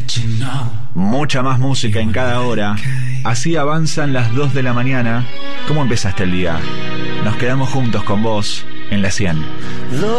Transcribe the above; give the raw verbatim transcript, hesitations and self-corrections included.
Mucha más música en cada hora. Así avanzan las dos de la mañana. ¿Cómo empezaste el día? Nos quedamos juntos con vos en la cien.